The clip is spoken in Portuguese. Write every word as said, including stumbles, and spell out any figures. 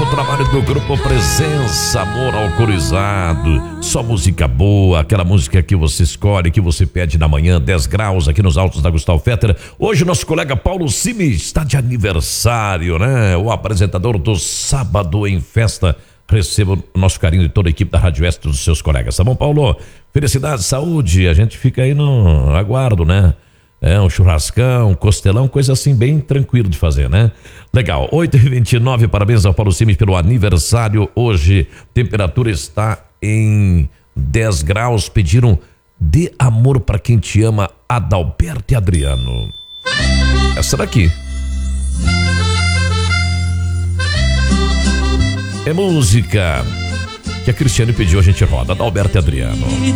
trabalho do Grupo Presença, Amor Alcoolizado. Só música boa, aquela música que você escolhe, que você pede na manhã, dez graus, aqui nos altos da Gustavo Fetter. Hoje nosso colega Paulo Simi está de aniversário, né? O apresentador do Sábado em Festa. Receba o nosso carinho de toda a equipe da Rádio Oeste dos seus colegas, tá bom, Paulo? Felicidade, saúde, a gente fica aí no aguardo, né? É, um churrascão, um costelão, coisa assim bem tranquilo de fazer, né? Legal, oito e vinte e nove, parabéns ao Paulo Simes pelo aniversário hoje. Temperatura está em dez graus. Pediram Dê Amor Pra Quem Te Ama, Adalberto e Adriano. Essa daqui é música que a Cristiane pediu, a gente roda. Adalberto e Adriano.